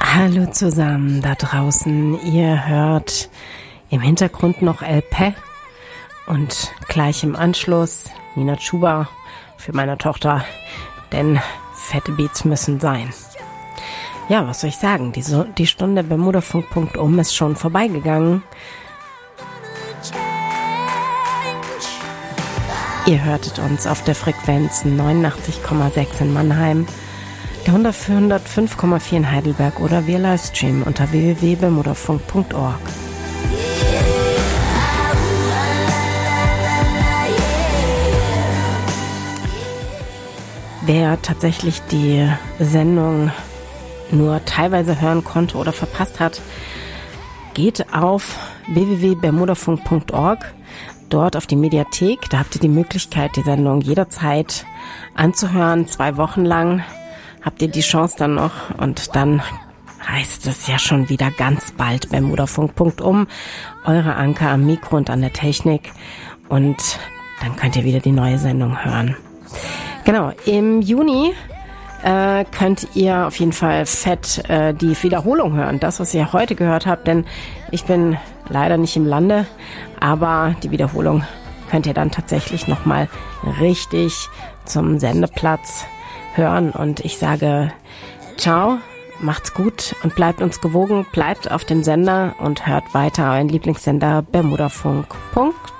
Hallo zusammen da draußen. Ihr hört im Hintergrund noch El Pe und gleich im Anschluss Nina Chuba für meine Tochter, denn fette Beats müssen sein. Ja, was soll ich sagen? Die Stunde Bermudafunk.um ist schon vorbeigegangen. Ihr hörtet uns auf der Frequenz 89,6 in Mannheim, der 105,4 in Heidelberg oder via Livestream unter www.bermudafunk.org. Wer tatsächlich die Sendung nur teilweise hören konnte oder verpasst hat, geht auf www.bermudafunk.org, dort auf die Mediathek. Da habt ihr die Möglichkeit, die Sendung jederzeit anzuhören. 2 Wochen lang habt ihr die Chance dann noch, und dann heißt es ja schon wieder ganz bald Bermudafunk.um, eure Anker am Mikro und an der Technik, und dann könnt ihr wieder die neue Sendung hören. Genau, im Juni könnt ihr auf jeden Fall fett die Wiederholung hören, das, was ihr heute gehört habt, denn ich bin leider nicht im Lande, aber die Wiederholung könnt ihr dann tatsächlich nochmal richtig zum Sendeplatz hören, und ich sage ciao, macht's gut und bleibt uns gewogen, bleibt auf dem Sender und hört weiter euren Lieblingssender Bermudafunk.